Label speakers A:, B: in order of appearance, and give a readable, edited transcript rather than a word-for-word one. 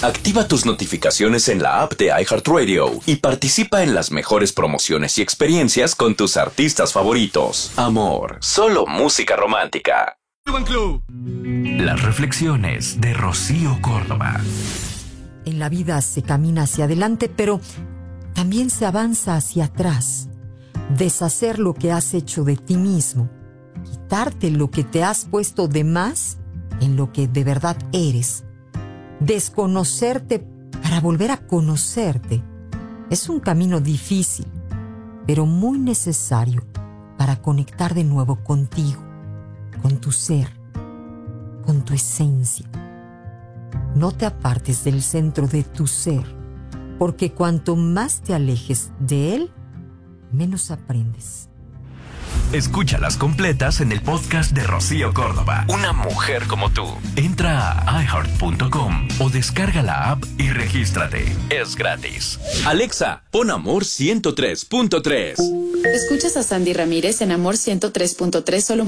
A: Activa tus notificaciones en la app de iHeartRadio y participa en las mejores promociones y experiencias con tus artistas favoritos. Amor, solo música romántica.
B: Las reflexiones de Rocío Córdoba.
C: En la vida se camina hacia adelante, pero también se avanza hacia atrás. Deshacer lo que has hecho de ti mismo, quitarte lo que te has puesto de más en lo que de verdad eres. Desconocerte para volver a conocerte es un camino difícil, pero muy necesario para conectar de nuevo contigo, con tu ser, con tu esencia. No te apartes del centro de tu ser, porque cuanto más te alejes de él, menos aprendes.
B: Escúchalas completas en el podcast de Rocío Córdoba. Una mujer como tú. Entra a iHeart.com o descarga la app y regístrate. Es gratis.
A: Alexa, pon Amor 103.3.
D: Escuchas a Sandy Ramírez en Amor 103.3 solo